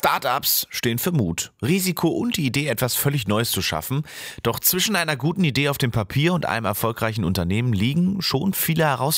Startups stehen für Mut, Risiko und die Idee, etwas völlig Neues zu schaffen. Doch zwischen einer guten Idee auf dem Papier und einem erfolgreichen Unternehmen liegen schon viele Herausforderungen.